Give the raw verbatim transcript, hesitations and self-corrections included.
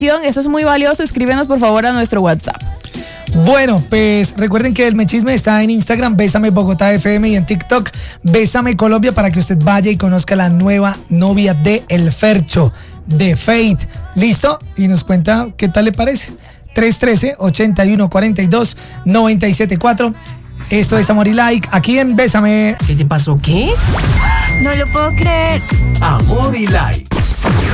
Eso es muy valioso. Escríbenos por favor a nuestro WhatsApp. Bueno, pues recuerden que el Mechisme está en Instagram, Bésame Bogotá F M, y en TikTok, Bésame Colombia, para que usted vaya y conozca la nueva novia de El Fercho, de Fate. ¿Listo? Y nos cuenta qué tal le parece. tres uno tres, ocho uno cuatro dos, nueve siete cuatro. Esto es Amor y Like, aquí en Bésame. ¿Qué te pasó? ¿Qué? No lo puedo creer. Amor y Like.